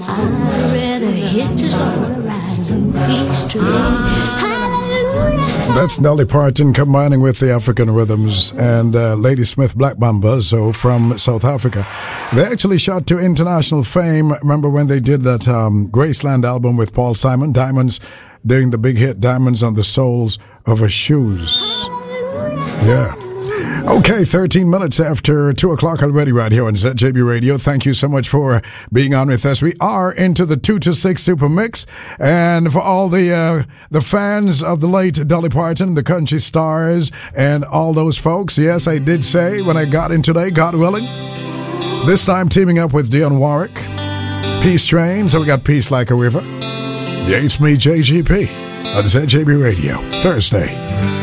I'd rather hitches on a riding peach tree. Hallelujah. That's Dolly Parton combining with the African rhythms and Ladysmith Black Mamba, so from South Africa. They actually shot to international fame. Remember when they did that Graceland album with Paul Simon, Diamonds, doing the big hit Diamonds on the Soles of Her Shoes. Yeah. Okay, 13 minutes after 2 o'clock already right here on ZJB Radio. Thank you so much for being on with us. We are into the 2 to 6 Super Mix. And for all the fans of the late Dolly Parton, the country stars, and all those folks, yes, I did say when I got in today, God willing, this time teaming up with Dionne Warwick, Peace Train. So we got Peace Like a River. Yeah, it's me, JGP, on ZJB Radio, Thursday.